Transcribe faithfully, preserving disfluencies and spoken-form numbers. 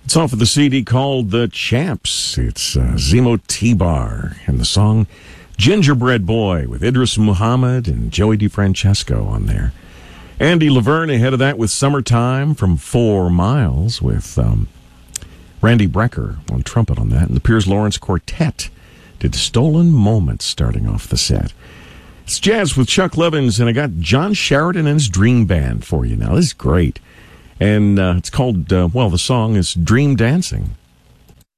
It's off of the C D called The Champs. It's uh, Zemo T-Bar and the song Gingerbread Boy with Idris Muhammad and Joey DeFrancesco on there. Andy Laverne ahead of that with Summertime from Four Miles with um, Randy Brecker on trumpet on that. And the Piers Lawrence Quartet did Stolen Moments starting off the set. It's Jazz with Chuck Levins, and I got John Sheridan and his Dream Band for you now. This is great. And uh, it's called, uh, well, the song is Dream Dancing.